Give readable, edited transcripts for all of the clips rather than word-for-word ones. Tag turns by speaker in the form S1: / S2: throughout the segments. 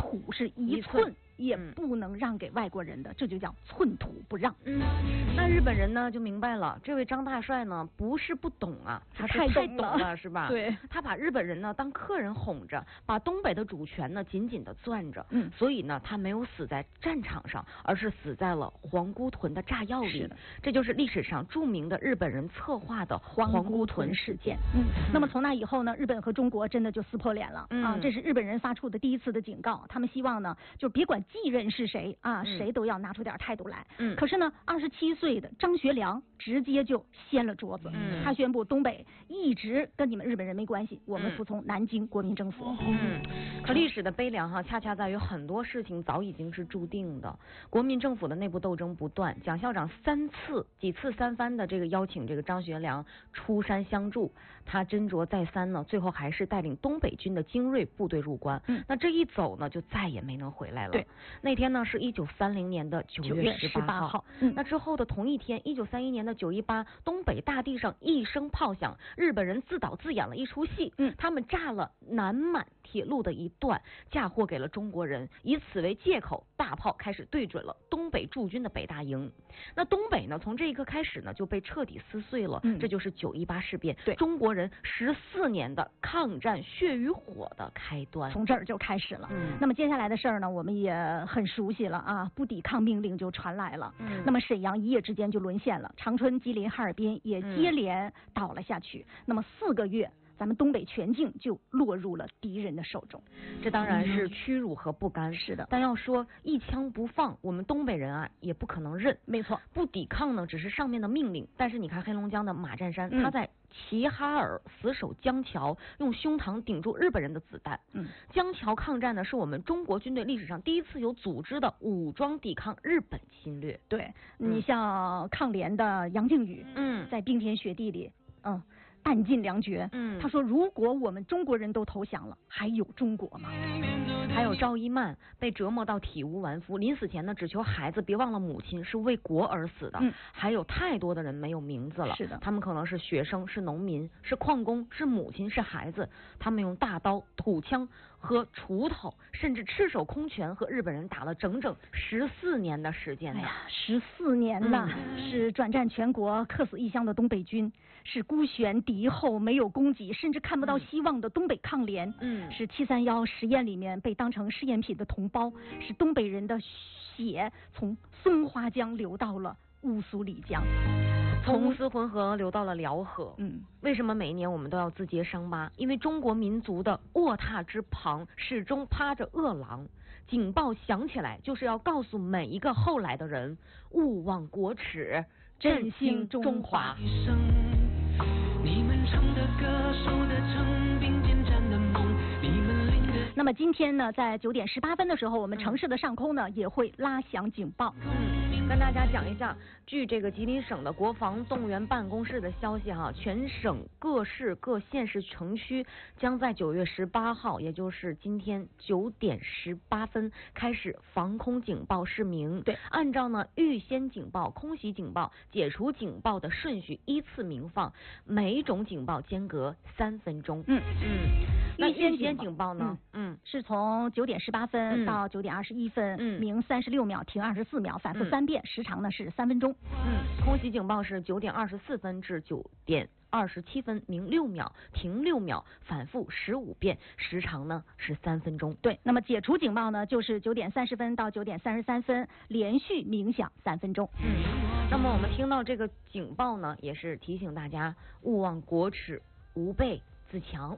S1: 土是一寸也不能让给外国人的，这就叫寸土不让。
S2: 那日本人呢就明白了，这位张大帅呢不是不懂啊，他是太懂了，是吧？
S1: 对，
S2: 他把日本人呢当客人哄着，把东北的主权呢紧紧的攥着。所以呢他没有死在战场上，而是死在了皇姑屯的炸药里。这就是历史上著名的日本人策划的皇姑屯事件。
S1: 那么从那以后呢，日本和中国真的就撕破脸了啊！这是日本人发出的第一次的警告，他们希望呢就别管继任是谁啊，谁都要拿出点态度来。可是呢，27岁的张学良直接就掀了桌子，他宣布东北一直跟你们日本人没关系，我们服从南京国民政府。
S2: 可历史的悲凉哈，恰恰在于很多事情早已经是注定的。国民政府的内部斗争不断，蒋校长几次三番的这个邀请这个张学良出山相助，他斟酌再三呢，最后还是带领东北军的精锐部队入关。那这一走呢，就再也没能回来了。
S1: 对，
S2: 那天呢是1930年的9月18号。那之后的同一天，1931年的918，东北大地上一声炮响，日本人自导自演了一出戏。他们炸了南满铁路的一段，嫁祸给了中国人，以此为借口，大炮开始对准了东北驻军的北大营。那东北呢，从这一刻开始呢，就被彻底撕碎了。这就是918事变，对中国人14年的抗战血与火的开端，
S1: 从这儿就开始了。那么接下来的事儿呢，我们也很熟悉了啊，不抵抗命令就传来了。那么沈阳一夜之间就沦陷了，长春、吉林、哈尔滨也接连倒了下去。那么4个月，咱们东北全境就落入了敌人的手中，
S2: 这当然是屈辱和不甘。
S1: 是的，
S2: 但要说一枪不放，我们东北人啊也不可能认。
S1: 没错，
S2: 不抵抗呢，只是上面的命令。但是你看黑龙江的马占山，他在齐哈尔死守江桥，用胸膛顶住日本人的子弹。江桥抗战呢，是我们中国军队历史上第一次有组织的武装抵抗日本侵略。
S1: 对，你像抗联的杨靖宇，在冰天雪地里，弹尽粮绝。他说如果我们中国人都投降了，还有中国吗？
S2: 还有赵一曼被折磨到体无完肤，临死前呢只求孩子别忘了母亲是为国而死的。还有太多的人没有名字了。
S1: 是的，
S2: 他们可能是学生，是农民，是矿工，是母亲，是孩子。他们用大刀、土枪和锄头，甚至赤手空拳和日本人打了整整14年的时间。
S1: 14年呐，是转战全国、客死异乡的东北军，是孤悬敌后、没有供给，甚至看不到希望的东北抗联。是731实验里面被当成试验品的同胞，是东北人的血从松花江流到了乌苏里江，
S2: 从乌斯浑河流到了辽河。为什么每一年我们都要自揭伤疤？因为中国民族的卧榻之旁始终趴着恶狼，警报响起来就是要告诉每一个后来的人，勿忘国耻，振兴中华。
S3: 你们唱的歌，手的成并肩站的梦，你们领的。
S1: 那么今天呢，在9点18分的时候，我们城市的上空呢也会拉响警报。
S2: 跟大家讲一下，据这个吉林省的国防动员办公室的消息哈，全省各市各县市城区将在9月18号，也就是今天9点18分开始防空警报示鸣。
S1: 对，
S2: 按照呢预先警报、空袭警报、解除警报的顺序依次鸣放，每种警报间隔3分钟。那预先警报呢？
S1: 是从9点18分到9点21分，鸣36秒，停24秒，反复3遍，时长呢是3分钟。
S2: 空袭警报是9点24分至9点27分，鸣6秒，停6秒，反复15遍，时长呢是3分钟。
S1: 对，那么解除警报呢，就是9点30分到9点33分，连续鸣响3分钟。
S2: 那么我们听到这个警报呢，也是提醒大家勿忘国耻，吾辈自强。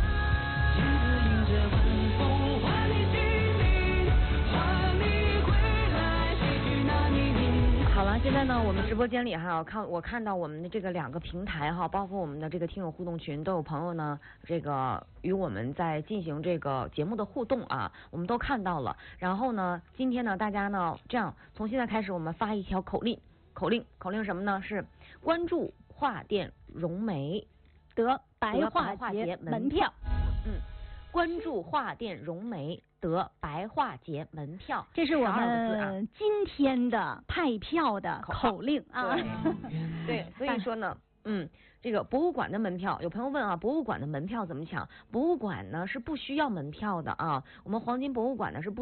S2: 好了，现在呢，我们直播间里哈，我看到我们的这个2个平台哈，包括我们的这个听友互动群，都有朋友呢，这个与我们在进行这个节目的互动啊，我们都看到了。然后呢，今天呢，大家呢，这样从现在开始，我们发一条口令什么呢？是关注华电融媒
S1: 得白话节门票。
S2: 关注华电融媒得白话节门票，
S1: 这是我们今天的派票的口令啊。
S2: 对，所以说呢，这个博物馆的门票，有朋友问啊，博物馆的门票怎么抢？博物馆呢是不需要门票的啊，我们黄金博物馆呢是不